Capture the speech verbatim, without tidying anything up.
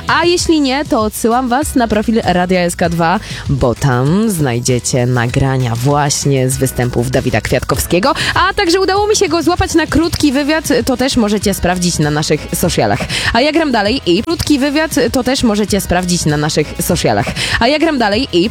A jeśli nie, to odsyłam was na profil Radia S K dwa, bo tam znajdziecie nagrania właśnie z występów Dawida Kwiatkowskiego, a także udało mi się go złapać na krótki wywiad, to też możecie sprawdzić na naszych socialach. A ja gram dalej i krótki wywiad to też możecie sprawdzić na naszych socialach. A ja gram dalej i